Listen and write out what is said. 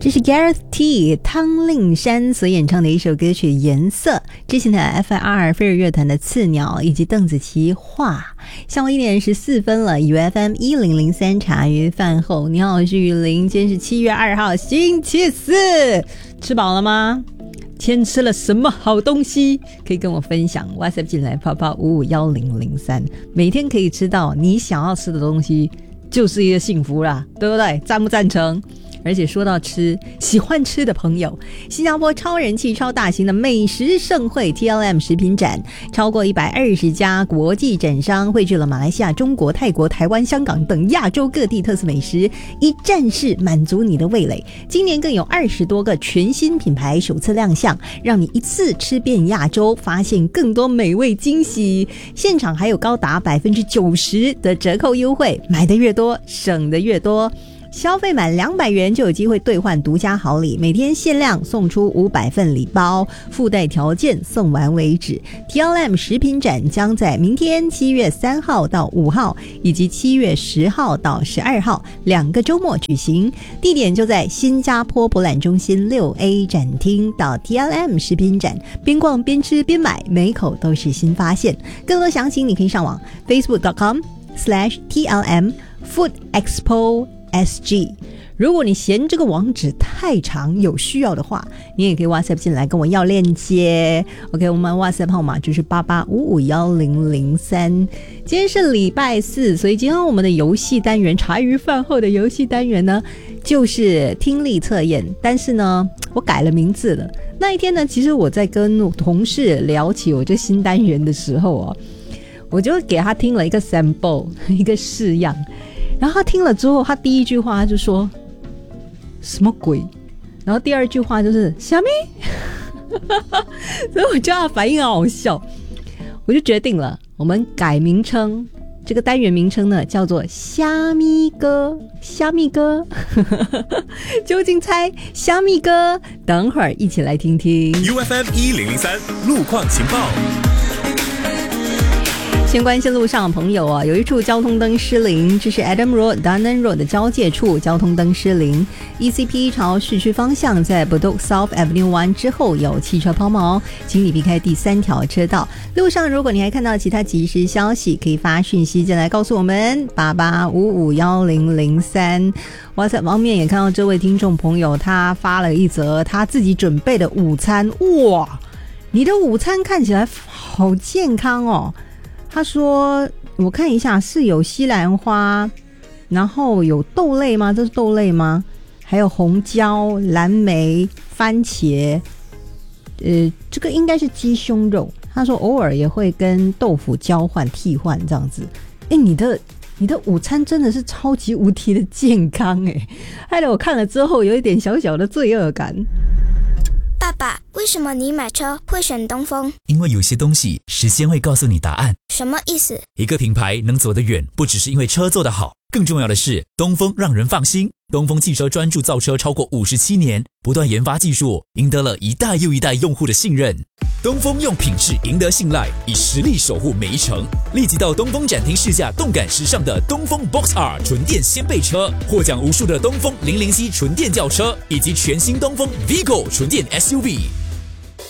这是 Gareth T 汤令山所演唱的一首歌曲《颜色》，之前的 FIR 飞儿乐团的刺鸟以及邓紫棋画。下午1点14分了，UFM 1003茶余饭后，你好，我是雨林，今天是7月2号星期四，吃饱了吗？今天吃了什么好东西？可以跟我分享 WhatsApp 进来泡泡551003，每天可以吃到你想要吃的东西，就是一个幸福啦，对不对？赞不赞成？而且说到吃，喜欢吃的朋友，新加坡超人气超大型的美食盛会 TLM 食品展，超过120家国际展商汇聚了马来西亚、中国、泰国、台湾、香港等亚洲各地特色美食，一站式满足你的味蕾。今年更有20多个全新品牌首次亮相，让你一次吃遍亚洲，发现更多美味惊喜。现场还有高达90%的折扣优惠，买的越多省的越多。消费满200元就有机会兑换独家好礼，每天限量送出500份礼包，附带条件送完为止。 TLM 食品展将在明天7月3号到5号以及7月10号到12号2个周末举行，地点就在新加坡博览中心 6A 展厅。到 TLM 食品展边逛边吃边买，每口都是新发现。更多详情你可以上网 facebook.com/TLM Food Expo SG。 如果你嫌这个网址太长，有需要的话，你也可以 WhatsApp 进来跟我要链接。 OK， 我们 WhatsApp 号码就是88551003。今天是礼拜四，所以今天我们的游戏单元，茶余饭后的游戏单元呢，就是听力测验。但是呢，我改了名字了。那一天呢，其实我在跟同事聊起我这新单元的时候啊，我就给他听了一个 sample， 一个式样。然后他听了之后，他第一句话他就说什么鬼，然后第二句话就是虾米所以我觉得他反应好笑，我就决定了，我们改名称，这个单元名称呢叫做虾米哥。虾米哥究竟猜虾米哥？等会儿一起来听听 UFM 1003路况情报。 先关心路上的朋友啊，有一处交通灯失灵，这是 Adam Road、Dunnan Road 的交界处，交通灯失灵。ECP 朝市区方向，在 Bedok South Avenue 1之后有汽车抛锚，请你避开第3条车道。路上如果你还看到其他即时消息，可以发讯息进来告诉我们88551003。WhatsApp 方面也看到这位听众朋友，他发了一则他自己准备的午餐。哇，你的午餐看起来好健康哦。他说我看一下，是有西兰花，然后有豆类吗？这是豆类吗？还有红椒、蓝莓、番茄，这个应该是鸡胸肉。他说偶尔也会跟豆腐交换替换这样子。你的午餐真的是超级无敌的健康害得我看了之后有一点小小的罪恶感。 爸爸，为什么你买车会选东风？ 因为有些东西时间会告诉你答案。 什么意思？ 一个品牌能走得远，不只是因为车做得好，更重要的是东风让人放心。东风汽车专注造车超过57年，不断研发技术，赢得了一代又一代用户的信任。东风用品质赢得信赖，以实力守护每一程。立即到东风展厅试驾动感时尚的东风 Box R 纯电掀背车，获奖无数的东风007纯电轿车，以及全新东风 Vigo 纯电 SUV。